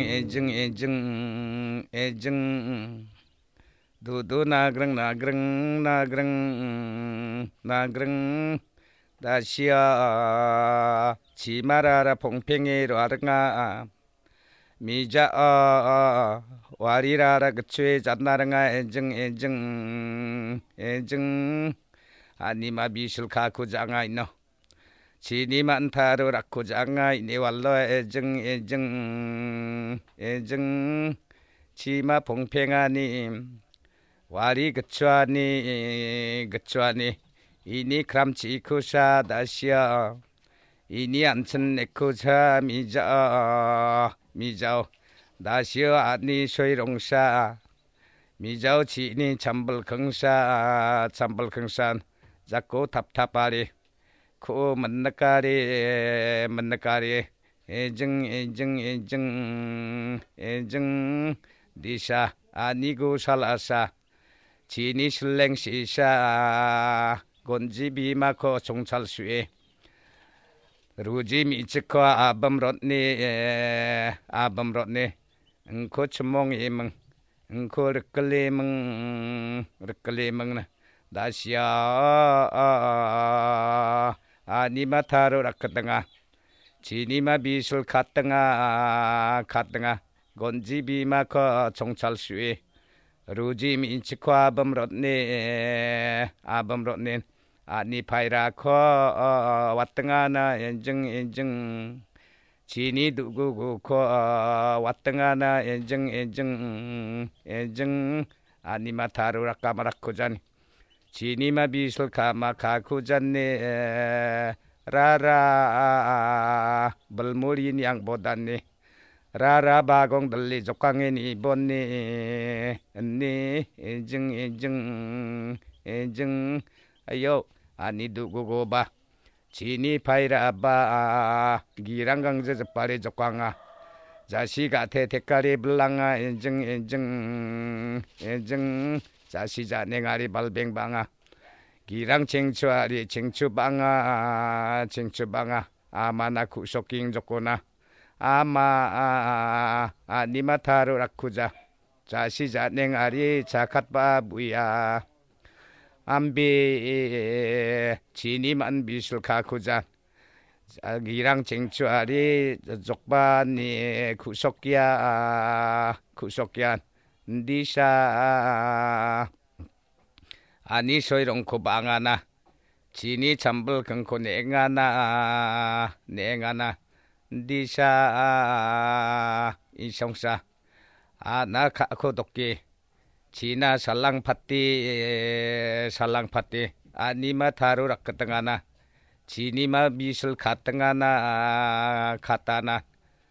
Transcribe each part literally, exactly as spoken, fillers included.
애증 애증 애증 두두 나그릉 나그릉 나그릉 나그릉 다시야 지마라라 봉팽이로 아릉아 미자 와리라라 그추에 잣나릉아 애증 애증 애증 아니마 미술 가쿠장아 있노 지니만 타르라쿠장아 이니 wallo 애증 애증 애증 지마 봉팽아니 와리 그추아니 그추아니 이니 그람치쿠샤 다시야 이니 안천 네쿠샤 미자 미자오 다시어 아니 쇼이롱샤 미자오 지니 참불경샤 참불경산 자꾸 탑탑하리 코 만나까리 만나까리 애증 애증 애증 애증 니샤 아니고 살아사 지니 실랭시샤 곤지비마코 종찰수에 루지 미치코 아범롯니 아범롯니 응코 추몽이멍 응코 르끌리멍 르끌리멍나 다시야 아니마타로 라크등아 지니마 비술 카등아 카등아 곤지비마코 종찰수에 루지 미치코 아범롯니 아범롯니 아니 파이라코 왔등하나 인증 인증 지니 두구구코 왔등하나 인증 인증 인증 아니마 타루라 까마라쿠잔 지니마 비술 카마 카쿠잔니 라라 벌무린 양보다니 라라 바공 들리 족강이니 본니 언니 인증 인증 인증 아요 아니 두고고 봐 지니 파이라바 기랑강제 저파리 족광아 자시가 태태까리 블랑아 인증 인증 인증 자시자 냉아리 발뱅방아 기랑 쟁추아리 쟁추방아 쟁추방아 아마나 구속킹 족고나 아마 아니마타루 라쿠자 자시자 냉아리 자갓바 부야 암비 지니만 비술 가쿠자 기랑 쟁추아리 족바니 구속기야 구속기야 니샤 아니 소이롱 고방하나 지니 잠불 경코 냉하나 냉하나 니샤 이성사 아나 가코독기 지나 살랑파띠 살랑파띠 아니마 타루라 그등하나 지니마 미술 가등하나 가따나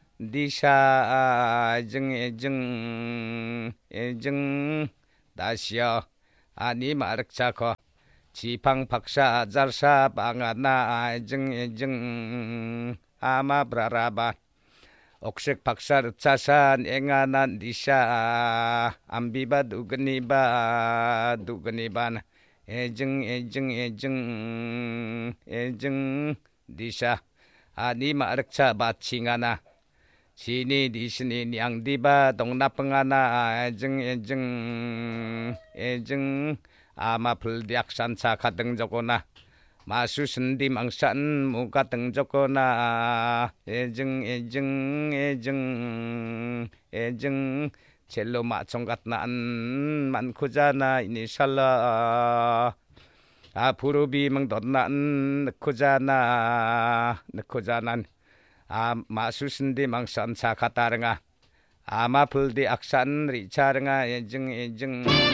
니샤 애증 애증 애증 다시여 아니마 륵자코 지팡 박사 잘사 방하나 애증 애증 아마 브라라바 옥색 박사 르차산 앵아난 니샤 암비바 두그니바 두그니반 애증 애증 애증 애증 니샤 아니마 륵차 바칭하나 지니 니시니 양디바 동나펑하나 애증 애증 애증 아마 불디악산차 가등저고나 마수선디 망산 무가 등적거나 애증 애증 애증 애증 젤로 마총같나 안 많고잖아 이니 살라 앞으로 비명 덧난 넣고잖아 넣고잖아 아 마수선디 망산차 가따릉아 아마 불디 악산 리차릉아 애증 애증